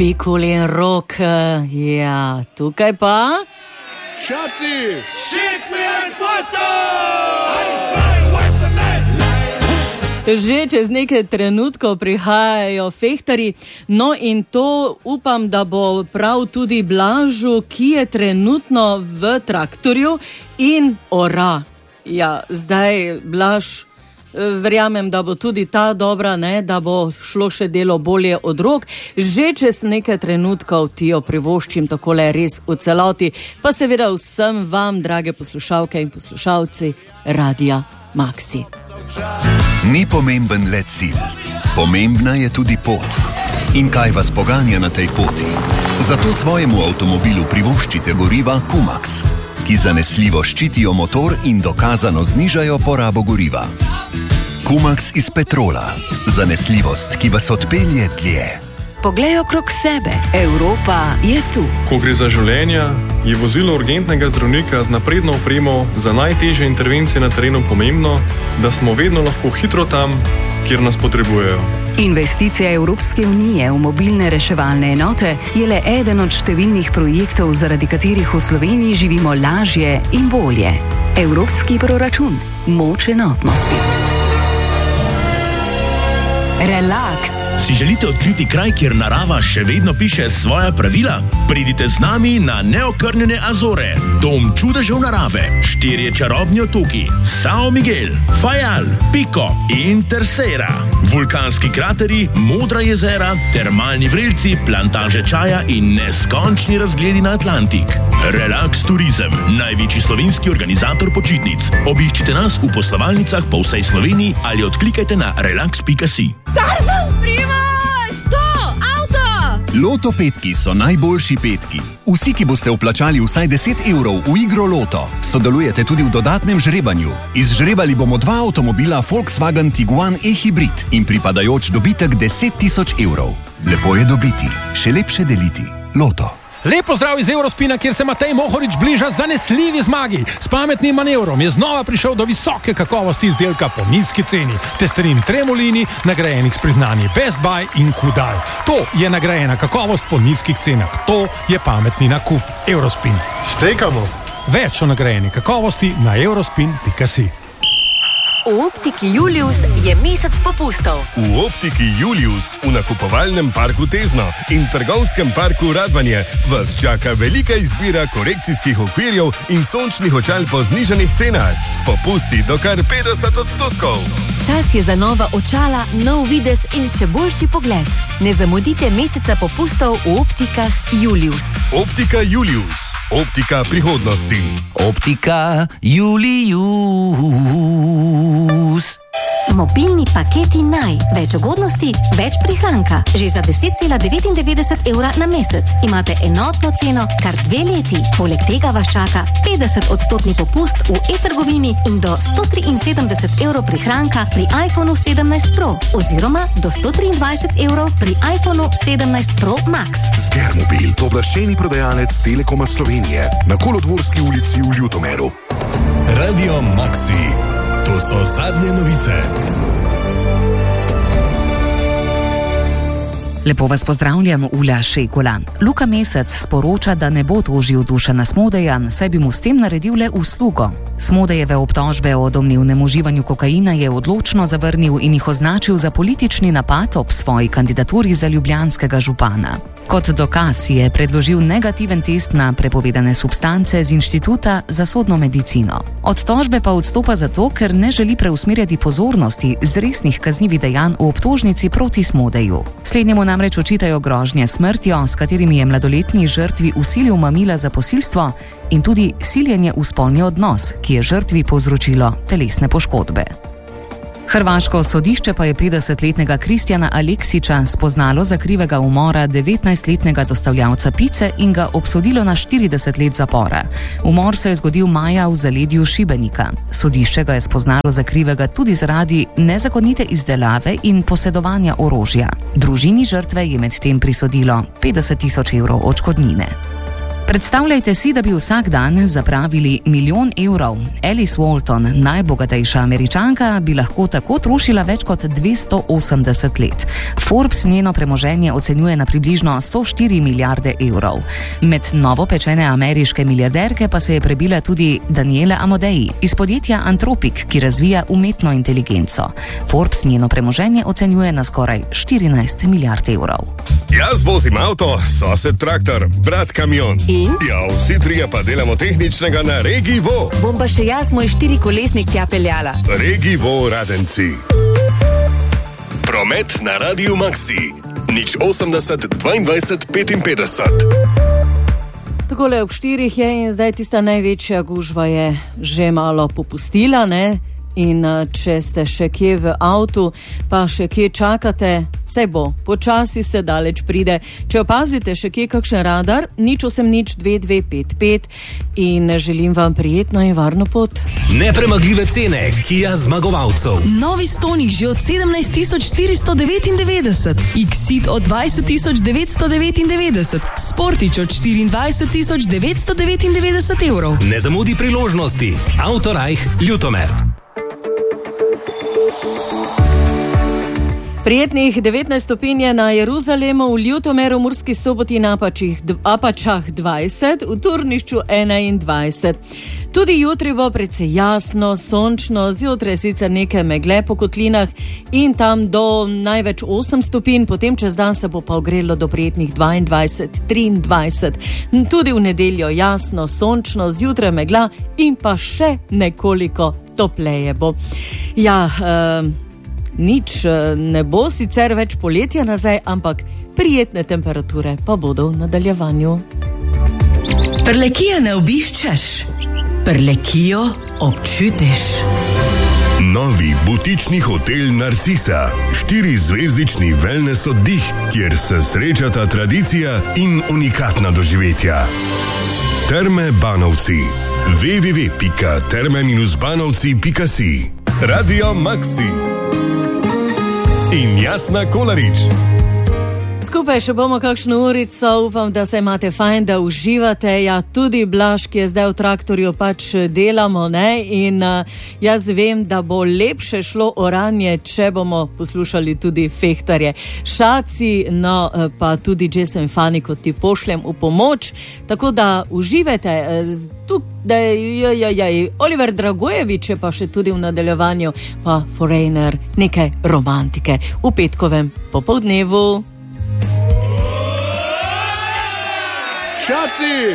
Bikul in Rok, ja, tukaj pa... Šaci! Schick mir ein Foto! Že čez nekaj trenutkov prihajajo fehtarji, no in to upam, da bo prav tudi Blažu, ki je trenutno v traktorju in ora. Ja, zdaj Blaž, verjamem, da bo tudi ta dobra, ne, da bo šlo še delo bolje od rok. Že čez nekaj trenutkov ti jo privoščim takole res v celoti, pa seveda vsem vam, drage poslušalke in poslušalci Radia Maxi. Ni pomemben le cilj, pomembna je tudi pot. In kaj vas poganja na tej poti? Zato svojemu avtomobilu privoščite goriva Kumax, ki zanesljivo ščitijo motor in dokazano znižajo porabo goriva. Kumax iz petrola. Zanesljivost, ki vas odpelje dlje. Poglej okrog sebe. Evropa je tu. Ko gre za življenja, je vozilo urgentnega zdravnika z napredno opremo za najtežje intervencije na terenu pomembno, da smo vedno lahko hitro tam, kjer nas potrebujejo. Investicija Evropske unije v mobilne reševalne enote je le eden od številnih projektov, zaradi katerih v Sloveniji živimo lažje in bolje. Evropski proračun. Moč enotnosti. Relax. Si želite odkriti kraj, kjer narava še vedno piše svoja pravila? Pridite z nami na neokrnjene Azore, dom čudežev narave, 4 čarobni otoki, São Miguel, Fajal, Pico in Terceira, vulkanski krateri, modra jezera, termalni vrelci, plantaže čaja in neskončni razgledi na Atlantik. Relax Turizem, največji slovenski organizator počitnic. Obiščite nas v poslovalnicah po vsej Sloveniji ali odklikajte na relax.si. Tarzan, Primož! To, avto! Loto petki so najboljši petki. Vsi, ki boste vplačali vsaj 10 evrov v igro Loto, sodelujete tudi v dodatnem žrebanju. Izžrebali bomo 2 avtomobila Volkswagen Tiguan e-hybrid in pripadajoč dobitek 10 000 evrov. Lepo je dobiti, še lepše deliti. Loto. Lep pozdrav iz Eurospina, kjer se Matej Mohorič bliža zanesljivi zmagi. S pametnim manevrom je znova prišel do visoke kakovosti izdelka po nizki ceni. Testerin Tremolini, nagrajenih s priznanji Best Buy in Kudal. To je nagrajena kakovost po nizkih cenah. To je pametni nakup. Eurospin. Štekamo. Več o nagrajeni kakovosti na eurospin.si. V Optiki Julius je mesec popustov. V Optiki Julius v nakupovalnem parku Tezno in trgovskem parku Radvanje vas čaka velika izbira korekcijskih okvirjev in sončnih očal po znižanih cenah s popusti do kar 50%. Čas je za nova očala, nov videz in še boljši pogled. Ne zamudite meseca popustov v Optikah Julius. Optika Julius. Optika prihodnosti. Optika Julius. Mobilni paketi Naj. Več ugodnosti, več prihranka. Že za 10,99 evra na mesec. Imate enotno ceno kar 2 leti. Poleg tega vas čaka 50% popust v e-trgovini in do 173 evrov prihranka pri iPhonu 17 Pro oziroma do 123 evrov pri iPhonu 17 Pro Max. Skermobil, pooblaščeni prodajalec Telekoma Slovenije na Kolodvorski ulici v Ljutomeru. Radio Maxi. To so zadnje novice. Lepo vas pozdravljam, Ula Šekula. Luka Mesec sporoča, da ne bo tožil Dušana Smodeja, saj bi mu s tem naredil le uslugo. Smodejeve obtožbe o domnevnem uživanju kokaina je odločno zavrnil in jih označil za politični napad ob svoji kandidaturi za ljubljanskega župana. Kot dokaz je predložil negativen test na prepovedane substance z Inštituta za sodno medicino. Od tožbe pa odstopa zato, ker ne želi preusmerjati pozornosti z resnih kaznivih dejanj v obtožnici proti Smodeju. Slednjemu namreč očitajo grožnje smrtjo, s katerimi je mladoletni žrtvi vsilil mamila za posilstvo, in tudi siljenje v spolni odnos, ki je žrtvi povzročilo telesne poškodbe. Hrvaško sodišče pa je 50-letnega Kristjana Aleksića spoznalo za krivega umora 19-letnega dostavljavca pice in ga obsodilo na 40 let zapora. Umor se je zgodil maja v zaledju Šibenika. Sodišče ga je spoznalo za krivega tudi zaradi nezakonite izdelave in posedovanja orožja. Družini žrtve je medtem prisodilo 50 000 evrov odškodnine. Predstavljajte si, da bi vsak dan zapravili 1 milijon evrov. Alice Walton, najbogatejša Američanka, bi lahko tako trošila več kot 280 let. Forbes njeno premoženje ocenjuje na približno 104 milijarde evrov. Med novopečene ameriške milijarderke pa se je prebila tudi Daniela Amodei iz podjetja Anthropic, ki razvija umetno inteligenco. Forbes njeno premoženje ocenjuje na skoraj 14 milijard evrov. Jaz vozim avto, sosed traktor, brat kamion. In? Ja, vsi trije pa delamo tehničnega na Regivo. Bom pa še jaz moj 4-kolesnik tja peljala. Regivo Radenci. Promet na Radiu Maxi. 080 22 55. Takole ob 4 je in zdaj tista največja gužva je že malo popustila, ne? In če ste še kje v avtu, pa še kje čakate, saj bo, počasi se daleč pride. Če opazite še kje kakšen radar, 0802255 in želim vam prijetno in varno pot. Nepremagljive cene Kia zmagovalcev. Novi Stonic že od 17.499, Exit od 20.999, Sportič od 24.999 evrov. Ne zamudi priložnosti. Autorajh Ljutomer. Prijetnih 19 stopinj je na Jeruzalemu, v Ljutomeru, Murski Soboti in Apačah 20, v Turnišču 21. Tudi jutri bo precej jasno, sončno, zjutraj sicer nekaj megle po kotlinah in tam do največ 8 stopinj, potem čez dan se bo pa ogrelo do prijetnih 22, 23. Tudi v nedeljo jasno, sončno, zjutraj megla in pa še nekoliko topleje bo. Ja, nič ne bo sicer več poletja nazaj, ampak prijetne temperature pa bodo v nadaljevanju. Prlekija ne obiščeš, Prlekijo občutiš. Novi butični hotel Narcisa, 4-zvezdični wellness oddih, kjer se srečata tradicija in unikatna doživetja. Terme Banovci. www.terme-banovci.si. Radio Maxi in Jasna Kolarič. Skupaj še bomo kakšno urico, upam, da se imate fajn, da uživate. Ja, tudi Blaž, ki je zdaj v traktorju, pač delamo, ne? In jaz vem, da bo lepše šlo oranje, če bomo poslušali tudi fehtarje. Šaci, no, pa tudi Jason Faniko ti pošljem v pomoč, tako da uživajte. Da je Oliver Dragojevič je pa še tudi v nadaljevanju, pa Foreigner, nekaj romantike v petkovem popoldnevu. Šaci!